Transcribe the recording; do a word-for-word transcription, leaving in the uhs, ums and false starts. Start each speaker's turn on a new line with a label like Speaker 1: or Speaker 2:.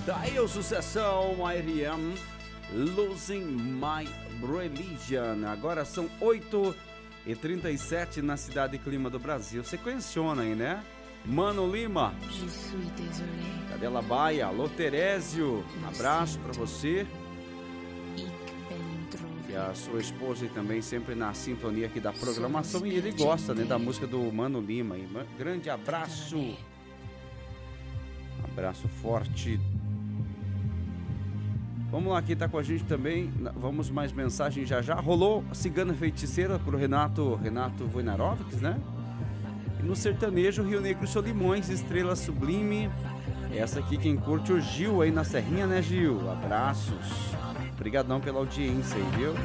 Speaker 1: Daí o sucessão R E M, Losing My Religion. Agora são oito e trinta e sete na cidade e clima do Brasil. Você questiona aí, né? Mano Lima, Cadela Baia, alô Terésio, abraço pra você e a sua esposa, e também sempre na sintonia aqui da programação, e ele gosta, né, da música do Mano Lima. E grande abraço, abraço forte. Vamos lá, quem tá com a gente também, vamos mais mensagem já já. Rolou a Cigana Feiticeira pro Renato, Renato Wojnarowicz, né? E no sertanejo, Rio Negro e Solimões, Estrela Sublime. Essa aqui quem curte, o Gil aí na Serrinha, né, Gil? Abraços. Obrigadão pela audiência aí, viu?